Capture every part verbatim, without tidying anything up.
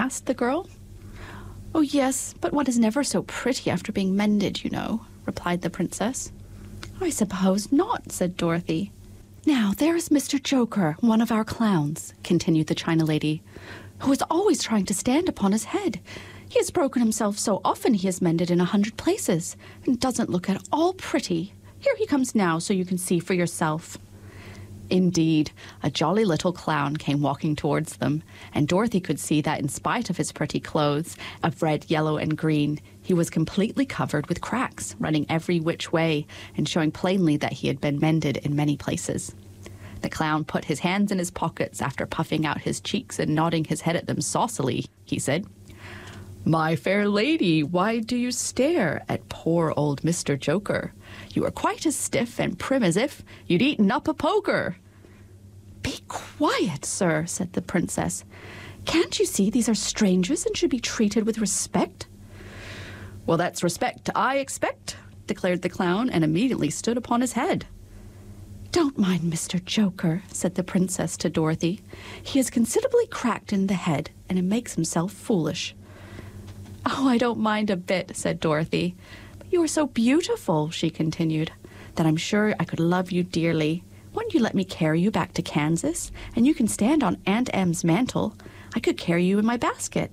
asked the girl. "Oh, yes, but one is never so pretty after being mended, you know," replied the princess. "I suppose not," said Dorothy. "Now, there is Mister Joker, one of our clowns," continued the China lady, "who is always trying to stand upon his head. He has broken himself so often he is mended in a hundred places, and doesn't look at all pretty. Here he comes now, so you can see for yourself." Indeed, a jolly little clown came walking towards them, and Dorothy could see that in spite of his pretty clothes of red, yellow, and green, he was completely covered with cracks, running every which way, and showing plainly that he had been mended in many places. The clown put his hands in his pockets after puffing out his cheeks and nodding his head at them saucily. He said, "My fair lady, why do you stare at poor old Mister Joker? You are quite as stiff and prim as if you'd eaten up a poker." "Be quiet, sir," said the princess. "Can't you see these are strangers and should be treated with respect?" "Well, that's respect I expect," declared the clown, and immediately stood upon his head. "Don't mind Mister Joker," said the princess to Dorothy. "He is considerably cracked in the head, and it makes himself foolish." "Oh, I don't mind a bit," said Dorothy. "But you are so beautiful," she continued, "that I'm sure I could love you dearly. Won't you let me carry you back to Kansas, and you can stand on Aunt Em's mantle? I could carry you in my basket."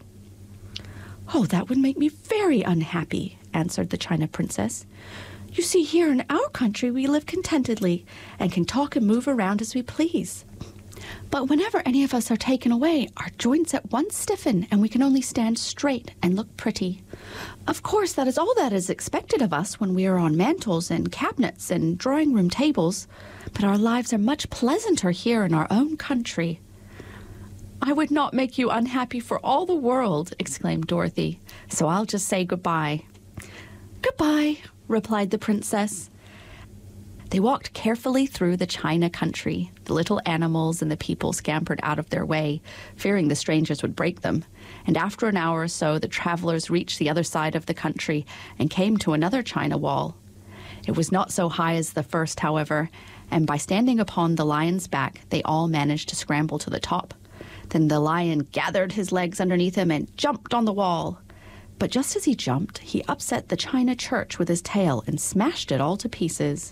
"Oh, that would make me very unhappy," answered the China princess. "You see, here in our country we live contentedly, and can talk and move around as we please. But whenever any of us are taken away, our joints at once stiffen, and we can only stand straight and look pretty. Of course, that is all that is expected of us when we are on mantels and cabinets and drawing-room tables, but our lives are much pleasanter here in our own country." "I would not make you unhappy for all the world," exclaimed Dorothy, "so I'll just say goodbye." "Goodbye," replied the princess. They walked carefully through the China country. The little animals and the people scampered out of their way, fearing the strangers would break them. And after an hour or so, the travelers reached the other side of the country and came to another China wall. It was not so high as the first, however, and by standing upon the lion's back, they all managed to scramble to the top. Then the lion gathered his legs underneath him and jumped on the wall. But just as he jumped, he upset the China church with his tail and smashed it all to pieces.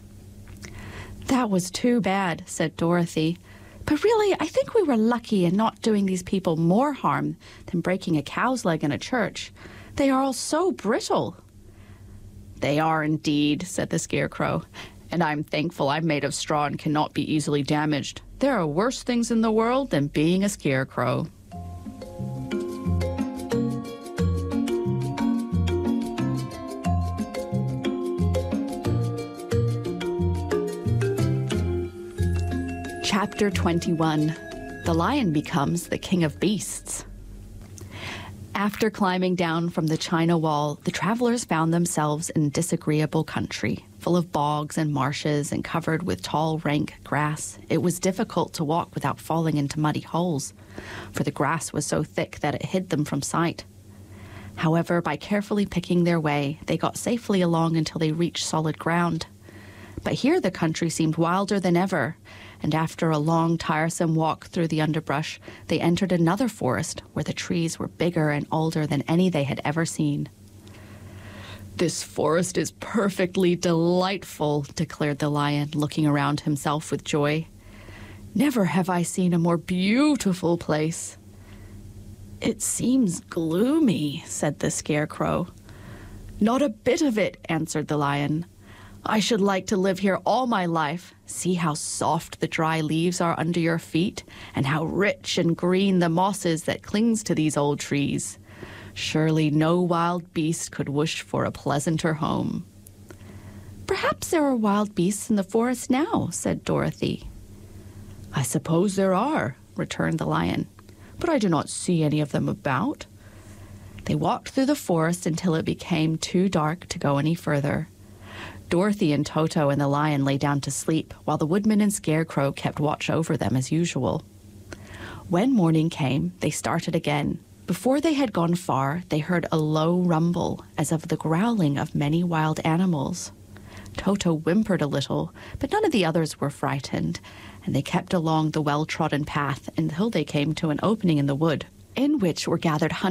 "That was too bad," said Dorothy. "But really, I think we were lucky in not doing these people more harm than breaking a cow's leg in a church. They are all so brittle." "They are indeed," said the Scarecrow, "and I'm thankful I'm made of straw and cannot be easily damaged. There are worse things in the world than being a scarecrow." Chapter twenty-one. The Lion Becomes the King of Beasts. After climbing down from the China Wall, the travelers found themselves in disagreeable country, full of bogs and marshes and covered with tall, rank grass. It was difficult to walk without falling into muddy holes, for the grass was so thick that it hid them from sight. However, by carefully picking their way, they got safely along until they reached solid ground. But here the country seemed wilder than ever, and after a long, tiresome walk through the underbrush, they entered another forest where the trees were bigger and older than any they had ever seen. "This forest is perfectly delightful," declared the lion, looking around himself with joy. "Never have I seen a more beautiful place." "It seems gloomy," said the Scarecrow. "Not a bit of it," answered the lion. "I should like to live here all my life. See how soft the dry leaves are under your feet, and how rich and green the moss is that clings to these old trees. Surely no wild beast could wish for a pleasanter home." "Perhaps there are wild beasts in the forest now," said Dorothy. "I suppose there are," returned the lion, "but I do not see any of them about." They walked through the forest until it became too dark to go any further. Dorothy and Toto and the lion lay down to sleep, while the Woodman and Scarecrow kept watch over them as usual. When morning came, they started again. Before they had gone far, they heard a low rumble, as of the growling of many wild animals. Toto whimpered a little, but none of the others were frightened, and they kept along the well-trodden path until they came to an opening in the wood, in which were gathered hundreds